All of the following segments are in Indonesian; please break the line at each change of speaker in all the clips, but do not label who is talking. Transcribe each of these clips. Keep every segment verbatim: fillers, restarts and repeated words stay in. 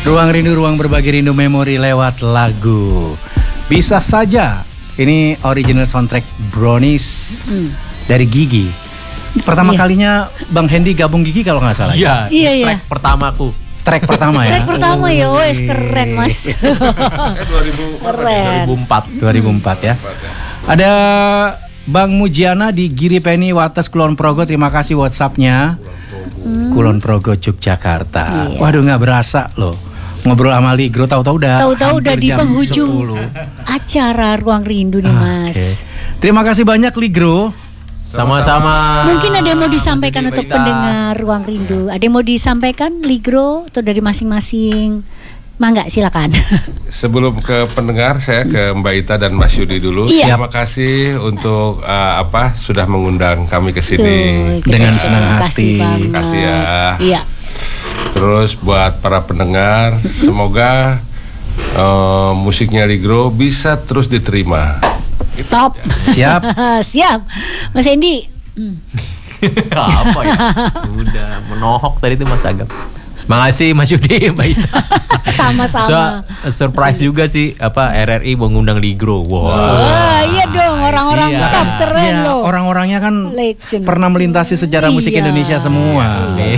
Ruang Rindu, ruang berbagi rindu memori lewat lagu. Bisa saja. Ini original soundtrack Brownies mm. dari Gigi. Pertama iya. kalinya Bang Hendy gabung Gigi kalau nggak salah.
Iya,
iya, iya.
Track pertamaku.
Track pertama ya.
Track pertama ya, wes keren mas.
dua ribu
empat
dua ribu empat ya. Ada Bang Mujiana di Giri Penny Wates Kulon Progo. Terima kasih WhatsAppnya. Hmm. Kulon Progo Yogyakarta. Iya. Waduh nggak berasa loh. Ngobrol sama Ligro tahu-tahu udah
tahu-tahu udah di penghujung
sepuluh
acara Ruang Rindu nih Mas. Okay.
Terima kasih banyak Ligro.
Sama-sama.
Mungkin ada yang mau disampaikan untuk Baita. Pendengar Ruang Rindu. Ada yang mau disampaikan Ligro atau dari masing-masing? Mangga silakan.
Sebelum ke pendengar, saya ke Mbak Ita dan Mas Yudi dulu. Iya. Terima kasih untuk uh, apa sudah mengundang kami ke sini
dengan senang hati.
Terima kasih ya.
Iya.
Terus buat para pendengar, semoga uh, musiknya Ligro bisa terus diterima.
Top.
Siap.
Siap. Mas Hendy. Hmm.
Apa ya? Udah menohok tadi itu Mas Agam. Makasih Mas Yudi, Mbak Ita.
Sama-sama.
So, surprise juga sih apa R R I mau ngundang Ligro. Wow.
Wah, iya dong orang-orang
iya.
top keren iya, loh.
Orang-orangnya kan
legend.
Pernah melintasi sejarah iya. musik Indonesia semua.
Iya,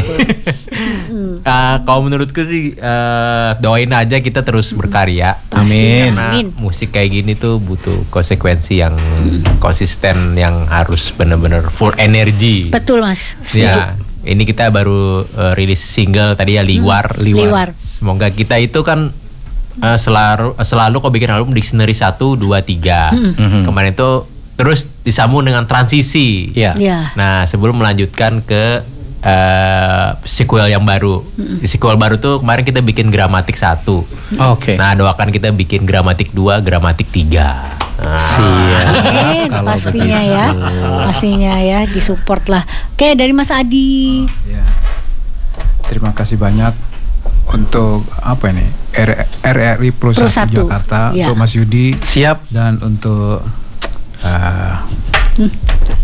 uh, kalau menurutku sih uh, doain aja kita terus berkarya.
Amin.
Karena
Amin.
musik kayak gini tuh butuh konsekuensi yang hmm. konsisten, yang harus benar-benar full energi.
Betul Mas.
Setuju. Ya. Ini kita baru uh, rilis single tadi ya Liwar.
Hmm, Liwar. Liwar.
Semoga kita itu kan uh, selalu selalu kok bikin album Dictionary satu, dua, tiga. Hmm. Mm-hmm. Kemarin itu terus disambung dengan transisi.
Yeah.
Yeah.
Nah, sebelum melanjutkan ke uh, sequel yang baru. Mm-hmm. Di sequel baru tuh kemarin kita bikin Gramatik satu.
Oke. Okay.
Nah, doakan kita bikin Gramatik dua, Gramatik tiga.
Ah. Siap.
Amin, pastinya ya, pastinya ya, disupport lah. Oke, dari Mas Adi.
Ya. Terima kasih banyak untuk apa ini R R I Pro satu Jakarta, ya. Untuk Mas Yudi.
Siap.
Dan untuk uh, hmm.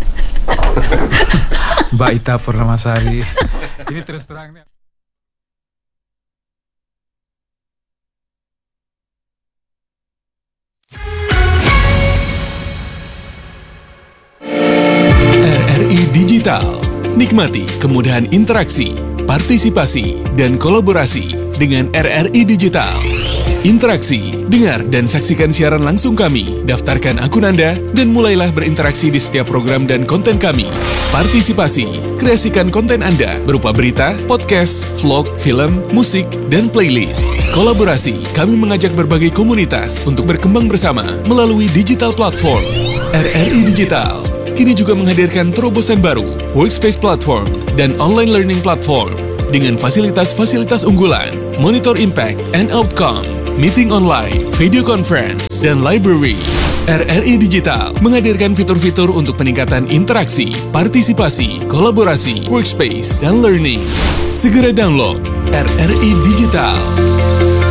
Mbak Ita Purnamasari. Ini terus terangnya.
R R I Digital. Nikmati kemudahan interaksi, partisipasi, dan kolaborasi dengan R R I Digital. Interaksi, dengar dan saksikan siaran langsung kami, daftarkan akun Anda, dan mulailah berinteraksi di setiap program dan konten kami. Partisipasi, kreasikan konten Anda berupa berita, podcast, vlog, film, musik, dan playlist. Kolaborasi, kami mengajak berbagai komunitas untuk berkembang bersama melalui digital platform. R R I Digital kini juga menghadirkan terobosan baru, workspace platform, dan online learning platform dengan fasilitas-fasilitas unggulan, monitor impact and outcome, meeting online, video conference, dan library. R R I Digital menghadirkan fitur-fitur untuk peningkatan interaksi, partisipasi, kolaborasi, workspace, dan learning. Segera download R R I Digital.